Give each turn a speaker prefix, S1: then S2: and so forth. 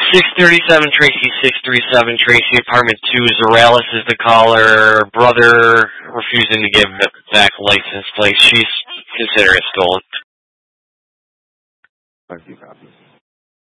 S1: 637 Tracy, 637 Tracy, apartment 2, Zoralis is the caller. Brother refusing to give back license plate. She's considering it stolen.
S2: Thank you, copy.